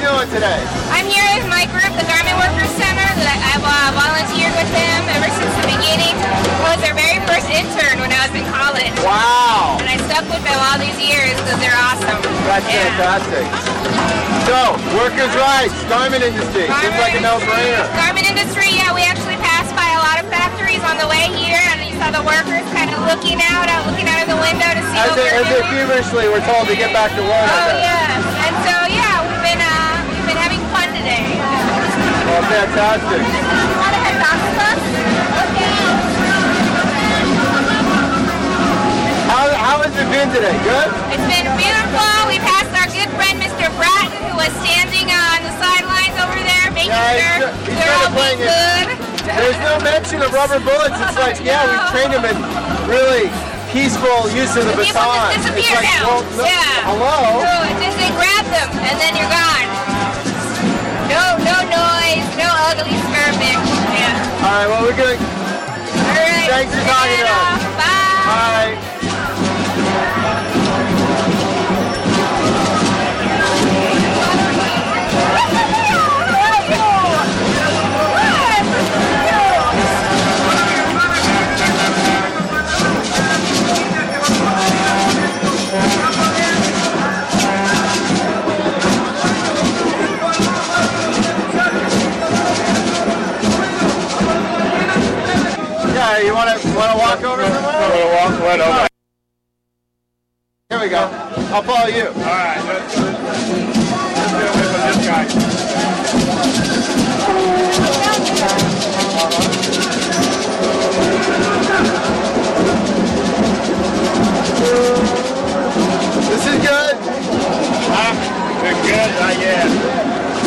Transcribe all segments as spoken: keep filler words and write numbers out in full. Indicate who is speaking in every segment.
Speaker 1: doing today?
Speaker 2: I'm here with my group, the Garment Workers Center. That I've uh, volunteered with them ever since the beginning. I was their very first intern when I was in college.
Speaker 1: Wow.
Speaker 2: And I stuck with them all these years because they're awesome.
Speaker 1: That's yeah. fantastic. So, workers' rights, garment industry,
Speaker 2: garment
Speaker 1: seems like a no-brainer.
Speaker 2: Garment industry, yeah, we actually passed by a lot of factories on the way here, and you saw the workers kind of looking out, out looking out of the window to see
Speaker 1: as
Speaker 2: what
Speaker 1: they,
Speaker 2: we're
Speaker 1: as
Speaker 2: doing.
Speaker 1: As they feverishly were told to get back to work.
Speaker 2: Oh, yes. And so, yeah, we've been, uh, we've been having fun today.
Speaker 1: Well, fantastic.
Speaker 2: You want to head back with us? Okay.
Speaker 1: How, how has it been today? Good?
Speaker 2: It's been beautiful. We passed our good friend, Mister Bratton, who was standing on the sidelines over there, making
Speaker 1: yeah,
Speaker 2: sure
Speaker 1: he's, he's
Speaker 2: they're all being good.
Speaker 1: There's no mention of rubber bullets. It's like, yeah, we've trained him in really peaceful use of the, the baton.
Speaker 2: Just disappear
Speaker 1: it's like,
Speaker 2: now.
Speaker 1: well, no,
Speaker 2: yeah.
Speaker 1: Hello?
Speaker 2: So it's just they grab them, and then you're gone. No, no noise, no ugly skirmish. Yeah.
Speaker 1: All right, well, we're going to...
Speaker 2: All right.
Speaker 1: Thanks for talking to us.
Speaker 2: Bye.
Speaker 1: Bye. Yeah, you want to want to walk over somewhere?
Speaker 3: I'm going to walk right over.
Speaker 1: Right. Here we go. I'll follow you.
Speaker 3: All right. Let's, let's do it for this guy.
Speaker 1: This is good.
Speaker 3: Huh? Good, good. Uh, yeah.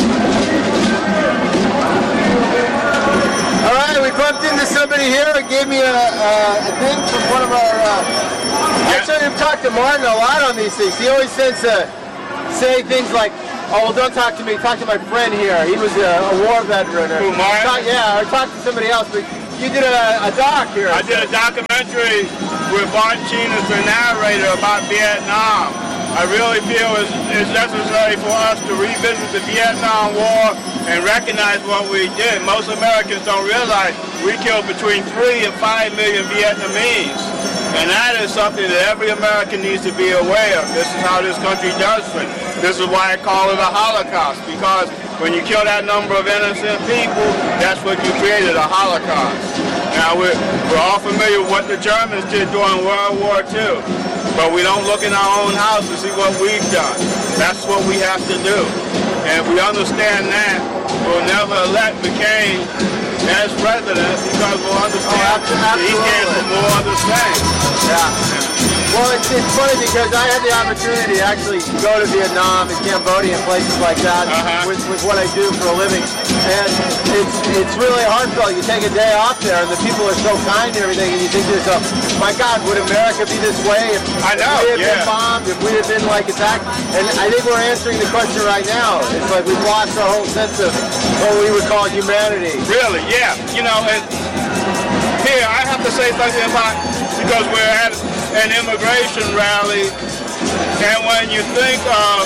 Speaker 1: All right, we bumped into somebody here and gave me a, a, a thing from one of our... Uh, actually, we've talked to Martin a lot on these things. He always tends to say things like, oh, well, don't talk to me, talk to my friend here. He was a, a war veteran.
Speaker 3: Who, Martin?
Speaker 1: Talk, yeah, or talk to somebody else. But you did a, a doc here.
Speaker 3: I did a documentary with Martin Sheen as the narrator about Vietnam. I really feel it's, it's necessary for us to revisit the Vietnam War and recognize what we did. Most Americans don't realize we killed between three and five million Vietnamese. And that is something that every American needs to be aware of. This is how this country does things. This is why I call it a Holocaust, because when you kill that number of innocent people, that's what you created, a Holocaust. Now, we're, we're all familiar with what the Germans did during World War Two, but we don't look in our own house to see what we've done. That's what we have to do. And if we understand that, we'll never elect McCain as president because we'll understand
Speaker 1: oh,
Speaker 3: he came from more of the same.
Speaker 1: Yeah. Well, it's, it's funny because I had the opportunity to actually go to Vietnam and Cambodia and places like that
Speaker 3: uh-huh.
Speaker 1: with, with what I do for a living. And it's it's really heartfelt. You take a day off there and the people are so kind and everything, and you think to yourself, my God, would America be this way if,
Speaker 3: I know,
Speaker 1: if we had
Speaker 3: yeah.
Speaker 1: been bombed, if we had been like attacked? And I think we're answering the question right now. It's like we've lost our whole sense of what we would call humanity.
Speaker 3: Really, yeah. You know, and here I have to say something about, because we're at an immigration rally, and when you think of,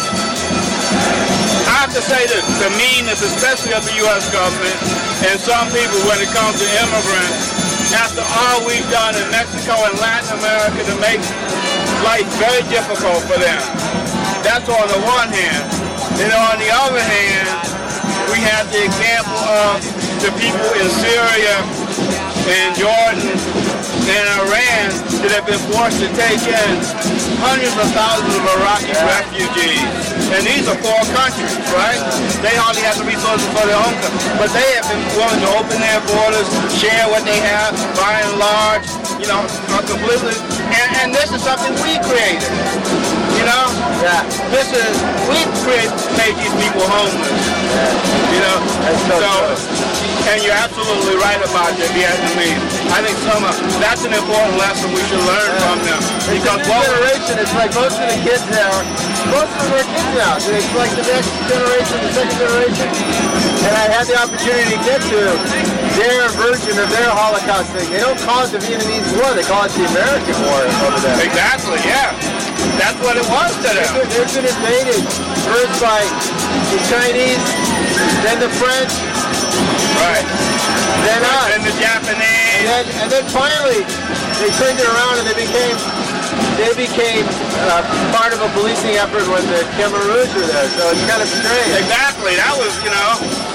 Speaker 3: I have to say that the meanness, especially of the U S government, and some people when it comes to immigrants, after all we've done in Mexico and Latin America to make life very difficult for them. That's on the one hand. And on the other hand, we have the example of the people in Syria and Jordan and Iran that have been forced to take in hundreds of thousands of Iraqi refugees. And these are poor countries, right? They hardly have the resources for their own country. But they have been willing to open their borders, share what they have, by and large, you know, completely. And, and this is something we created. You know?
Speaker 1: Yeah.
Speaker 3: This is, we create, made these people homeless.
Speaker 1: Yeah.
Speaker 3: You know?
Speaker 1: That's so,
Speaker 3: so
Speaker 1: true.
Speaker 3: And you're absolutely right about the Vietnamese. I think some of, that's an important lesson we should learn yeah. from them.
Speaker 1: It's
Speaker 3: because
Speaker 1: a new generation, it's like most of the kids now, most of them are kids now. It's like the next generation, the second generation. And I had the opportunity to get to their version of their Holocaust thing. They don't call it the Vietnamese War, they call it the American War over there.
Speaker 3: Exactly, yeah. That's what it was to them.
Speaker 1: They've been, they've been invaded first by the Chinese, then the French,
Speaker 3: Right.
Speaker 1: then us.
Speaker 3: And the Japanese.
Speaker 1: And then, and then finally, they turned it around and they became they became uh, part of a policing effort when the Khmer Rouge were there. So it's kind of strange.
Speaker 3: Exactly. That was, you know,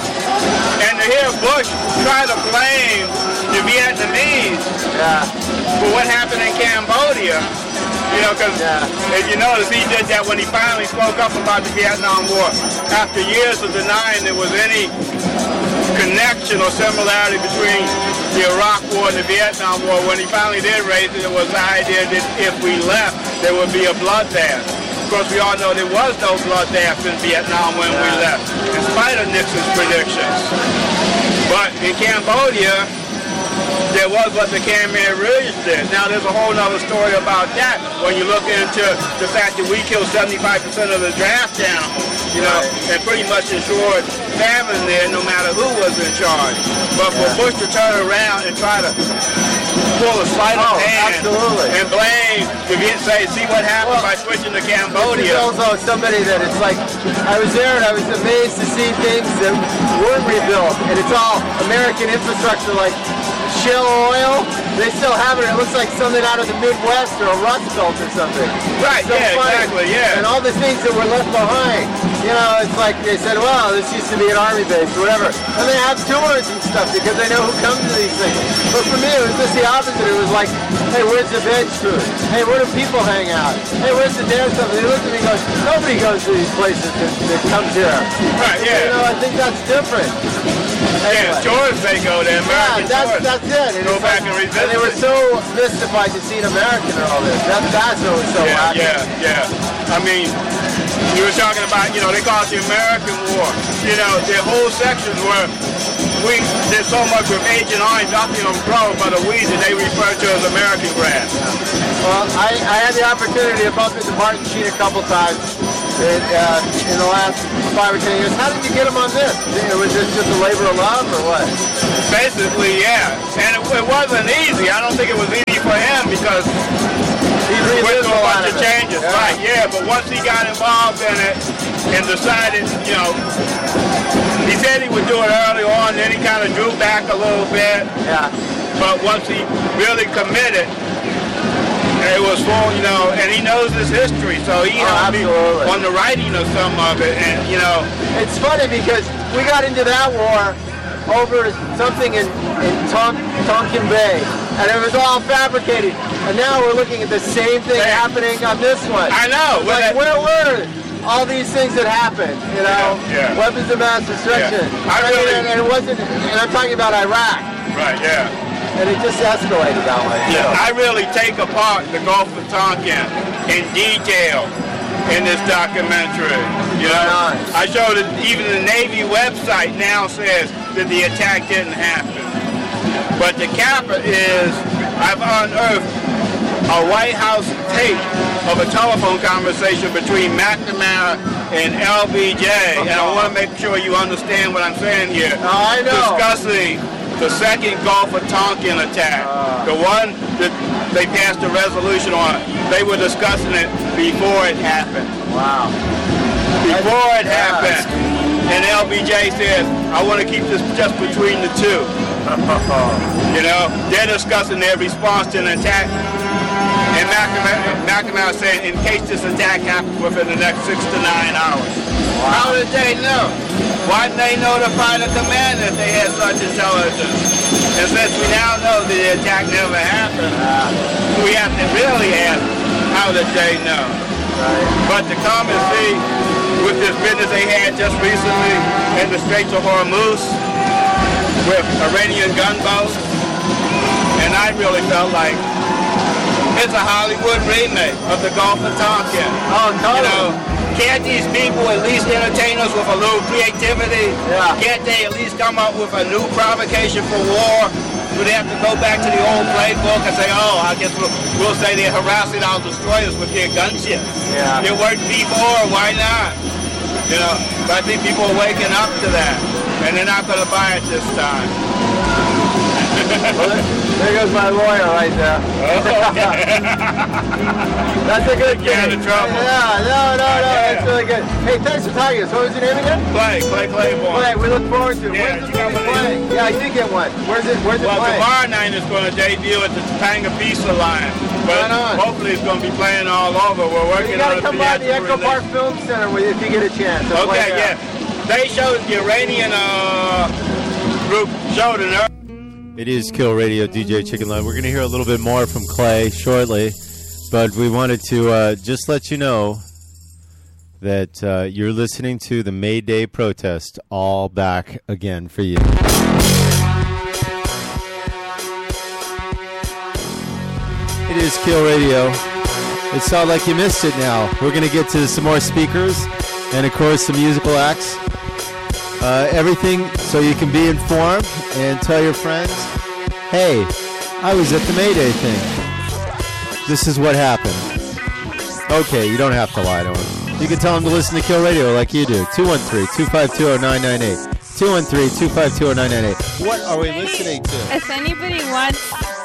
Speaker 3: and to hear Bush try to blame the Vietnamese
Speaker 1: Yeah.
Speaker 3: for what happened in Cambodia, you know, because
Speaker 1: Yeah.
Speaker 3: if you notice, he did that when he finally spoke up about the Vietnam War. After years of denying there was any connection or similarity between the Iraq War and the Vietnam War, when he finally did raise it, it was the idea that if we left, there would be a bloodbath. Of course, we all know there was no bloodbath in Vietnam when we
Speaker 1: Yeah.
Speaker 3: left, in spite of Nixon's predictions. But in Cambodia, there was what the Khmer Rouge did. Now, there's a whole other story about that when you look into the fact that we killed seventy-five percent of the draft animals, you know,
Speaker 1: Right.
Speaker 3: and pretty much ensured famine there no matter who was in charge. But for
Speaker 1: Yeah.
Speaker 3: Bush to turn around and try to pull a sleight of
Speaker 1: Oh,
Speaker 3: hand
Speaker 1: absolutely.
Speaker 3: and blame, to get, say, see what happened
Speaker 1: Well,
Speaker 3: by switching to
Speaker 1: This
Speaker 3: Cambodia.
Speaker 1: is also somebody that it's like, I was there and I was amazed to see things that weren't rebuilt. And it's all American infrastructure like shale oil. They still have it. It looks like something out of the Midwest or a Rust Belt or something.
Speaker 3: Right,
Speaker 1: So
Speaker 3: yeah,
Speaker 1: funny.
Speaker 3: exactly, yeah.
Speaker 1: And all the things that were left behind. You know, it's like they said, well, this used to be an army base or whatever. And they have tours and stuff because they know who comes to these things. But for me, it was just the opposite. It was like, hey, where's the veg food? Hey, where do people hang out? Hey, where's the dance stuff? They look at me and go, nobody goes to these places that, that comes here.
Speaker 3: Right,
Speaker 1: You
Speaker 3: yeah.
Speaker 1: know, I think that's different.
Speaker 3: Yeah,
Speaker 1: Anyway.
Speaker 3: tourists, they go there,
Speaker 1: Yeah,
Speaker 3: American
Speaker 1: that's,
Speaker 3: tourists.
Speaker 1: that's it. And
Speaker 3: Go
Speaker 1: it's
Speaker 3: back
Speaker 1: like-
Speaker 3: and revisit
Speaker 1: they were
Speaker 3: it.
Speaker 1: so mystified to see an American and all this. That, that's what was so
Speaker 3: Yeah,
Speaker 1: wacky.
Speaker 3: yeah, yeah. I mean, you were talking about, you know, they call it the American War. You know, there are whole sections where we did so much with Agent Orange, Opium Grove, but the weed that they refer to as American grass.
Speaker 1: Well, I, I had the opportunity to bump into Martin Sheen a couple times in, uh, in the last five or ten years. How did you get him on this? Was this just a labor of love or what?
Speaker 3: Basically, yeah. And it, it wasn't easy. I don't think it was easy for him because
Speaker 1: He
Speaker 3: he went
Speaker 1: relived
Speaker 3: through
Speaker 1: a
Speaker 3: a
Speaker 1: lot
Speaker 3: bunch
Speaker 1: of
Speaker 3: of
Speaker 1: it.
Speaker 3: changes.
Speaker 1: Yeah.
Speaker 3: Right, yeah. But once he got involved in it and decided, you know, he said he would do it early on, then he kind of drew back a little bit.
Speaker 1: Yeah.
Speaker 3: But once he really committed, it was full, you know, and he knows his history, so he
Speaker 1: Oh,
Speaker 3: helped me
Speaker 1: absolutely.
Speaker 3: on the writing of some of it, and you know,
Speaker 1: It's funny because we got into that war over something in, in Ton- Tonkin Bay, and it was all fabricated. And now we're looking at the same thing
Speaker 3: Same.
Speaker 1: happening on this one.
Speaker 3: I know.
Speaker 1: It's
Speaker 3: but
Speaker 1: like,
Speaker 3: that-
Speaker 1: where were all these things that happened? You know,
Speaker 3: Yeah, yeah.
Speaker 1: weapons of mass destruction.
Speaker 3: Yeah. I
Speaker 1: mean,
Speaker 3: really-
Speaker 1: and, and it wasn't. And I'm talking about Iraq,
Speaker 3: right, yeah.
Speaker 1: and it just escalated that way.
Speaker 3: Yeah,
Speaker 1: So,
Speaker 3: I really take apart the Gulf of Tonkin in detail in this documentary. You know,
Speaker 1: Nice.
Speaker 3: I showed it. Even the Navy website now says that the attack didn't happen. But the capper is, I've unearthed a White House tape of a telephone conversation between McNamara and L B J, and I want to make sure you understand what I'm saying here.
Speaker 1: Oh, I know.
Speaker 3: Discussing the second Gulf of Tonkin attack,
Speaker 1: Uh.
Speaker 3: the one that they passed a resolution on. They were discussing it before it happened.
Speaker 1: wow.
Speaker 3: Before it
Speaker 1: Yeah.
Speaker 3: happened. And L B J says, I want to keep this just between the two. You know, they're discussing their response to an attack. And McNamara, McNamara saying, in case this attack happens within the next six to nine hours. How did they know? Why didn't they notify the commander if they had such intelligence? And since we now know that the attack never happened, we have to really ask, how did they know?
Speaker 1: Right.
Speaker 3: But to come and see with this business they had just recently in the Straits of Hormuz with Iranian gunboats, and I really felt like it's a Hollywood remake of the Gulf of Tonkin.
Speaker 1: Oh,
Speaker 3: You
Speaker 1: totally.
Speaker 3: know, can't these people at least entertain us with a little creativity?
Speaker 1: Yeah.
Speaker 3: Can't they at least come up with a new provocation for war? Do they have to go back to the old playbook and say, oh, I guess we'll, we'll say they're harassing our destroyers with their gunships?
Speaker 1: Yeah.
Speaker 3: It worked before, why not? You know, but I think people are waking up to that, and they're not going to buy it this time.
Speaker 1: Well, there goes my lawyer right there. That's a good
Speaker 3: Get
Speaker 1: thing.
Speaker 3: into trouble.
Speaker 1: Yeah, no, no, no. That's really good. Hey, thanks for talking to us. What was your name again?
Speaker 3: Clay, Clay Claiborne.
Speaker 1: Clay, we look forward to it.
Speaker 3: Yeah,
Speaker 1: Where's the
Speaker 3: you got
Speaker 1: movie
Speaker 3: one of
Speaker 1: playing? Yeah, I did get one. Where's it, where's it
Speaker 3: Well,
Speaker 1: playing?
Speaker 3: tomorrow night it's going to debut at the Topanga Pizza Line. But
Speaker 1: Right on.
Speaker 3: hopefully it's going to be playing all over. We're
Speaker 1: You
Speaker 3: working
Speaker 1: gotta
Speaker 3: on a
Speaker 1: come by the
Speaker 3: theatrical
Speaker 1: Echo Park
Speaker 3: release.
Speaker 1: Film Center with if you get a chance. They'll play
Speaker 3: Okay,
Speaker 1: there.
Speaker 3: yeah. They showed the Iranian uh, group showed an
Speaker 4: It is Kill Radio, D J Chicken Line. We're going to hear a little bit more from Clay shortly, but we wanted to uh, just let you know that uh, you're listening to the May Day protest all back again for you. It is Kill Radio. It sounds like you missed it now. We're going to get to some more speakers and, of course, some musical acts. Uh, everything so you can be informed and tell your friends, hey, I was at the May Day thing. This is what happened. Okay, you don't have to lie to them. You can tell them to listen to Kill Radio like you do. two one three, two five two, zero nine nine eight. two one three, two five two, zero nine nine eight. What are we listening to?
Speaker 2: If anybody wants